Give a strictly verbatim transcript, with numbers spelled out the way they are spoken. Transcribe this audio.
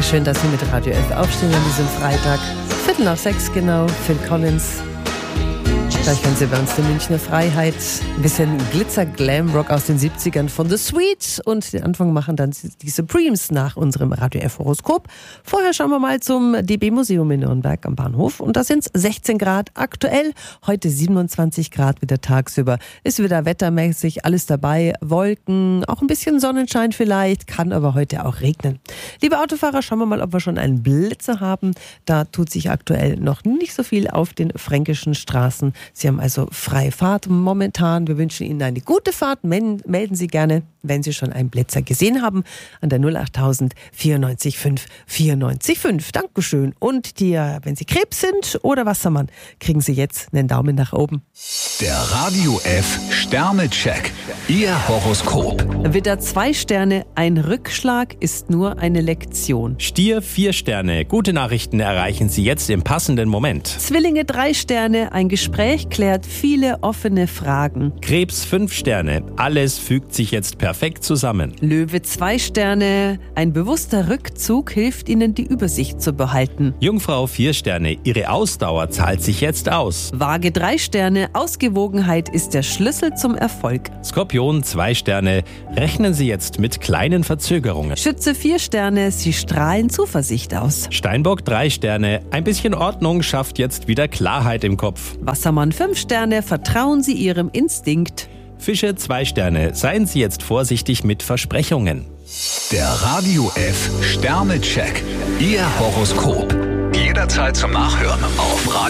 Schön, dass Sie mit Radio F aufstehen an diesem Freitag. Viertel nach sechs genau, Phil Collins. Gleich hören Sie bei uns die Münchner Freiheit. Ein bisschen Glitzer-Glam-Rock aus den siebzigern von The Sweet. Und den Anfang machen dann die Supremes nach unserem Radio F-Horoskop. Vorher schauen wir mal zum D B-Museum in Nürnberg am Bahnhof. Und da sind es sechzehn Grad aktuell. Heute siebenundzwanzig Grad wieder tagsüber. Ist wieder wettermäßig alles dabei. Wolken, auch ein bisschen Sonnenschein vielleicht. Kann aber heute auch regnen. Liebe Autofahrer, schauen wir mal, ob wir schon einen Blitzer haben. Da tut sich aktuell noch nicht so viel auf den fränkischen Straßen. Sie haben also freie Fahrt momentan. Wir wünschen Ihnen eine gute Fahrt. Melden Sie gerne, wenn Sie schon einen Blitzer gesehen haben, an der null acht tausend vierundneunzig fünf vierundneunzig fünf. Dankeschön. Und die, wenn Sie Krebs sind oder Wassermann, kriegen Sie jetzt einen Daumen nach oben. Der Radio F Sternecheck. Ihr Horoskop. Widder zwei Sterne, ein Rückschlag ist nur eine Lektion. Stier vier Sterne, gute Nachrichten erreichen Sie jetzt im passenden Moment. Zwillinge drei Sterne, ein Gespräch klärt viele offene Fragen. Krebs fünf Sterne, alles fügt sich jetzt perfekt zusammen. Löwe zwei Sterne, ein bewusster Rückzug hilft Ihnen, die Übersicht zu behalten. Jungfrau vier Sterne, Ihre Ausdauer zahlt sich jetzt aus. Waage drei Sterne, Ausgewogenheit ist der Schlüssel zum Erfolg. Skorpion zwei Sterne, rechnen Sie jetzt mit kleinen Verzögerungen. Schütze vier Sterne, Sie strahlen Zuversicht aus. Steinbock drei Sterne, ein bisschen Ordnung schafft jetzt wieder Klarheit im Kopf. Wassermann fünf Sterne, vertrauen Sie Ihrem Instinkt. Fische zwei Sterne, seien Sie jetzt vorsichtig mit Versprechungen. Der Radio F Sternecheck. Ihr Horoskop. Jederzeit zum Nachhören auf Radio